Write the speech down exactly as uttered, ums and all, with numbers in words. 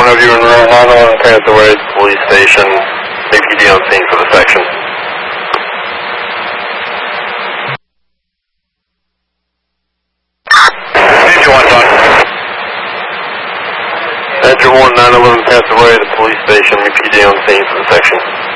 one of you in room nine eleven Pantherway Police Station, A P D on scene for the section. Engine one, John. Engine one, nine eleven Pantherway, the police station, A P D on scene for the section.